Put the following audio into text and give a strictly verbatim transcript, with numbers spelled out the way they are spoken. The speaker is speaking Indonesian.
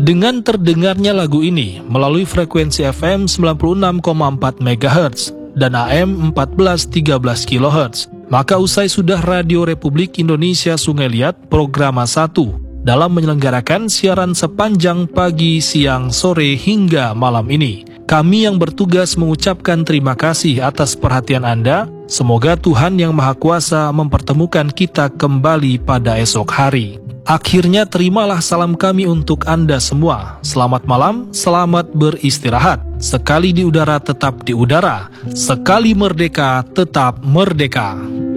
Dengan terdengarnya lagu ini melalui frekuensi F M sembilan puluh enam koma empat megahertz dan A M empat belas tiga belas kilohertz, maka usai sudah Radio Republik Indonesia Sungai Liat Programa satu dalam menyelenggarakan siaran sepanjang pagi, siang, sore hingga malam ini. Kami yang bertugas mengucapkan terima kasih atas perhatian Anda. Semoga Tuhan Yang Maha Kuasa mempertemukan kita kembali pada esok hari. Akhirnya terimalah salam kami untuk Anda semua. Selamat malam, selamat beristirahat. Sekali di udara tetap di udara, sekali merdeka tetap merdeka.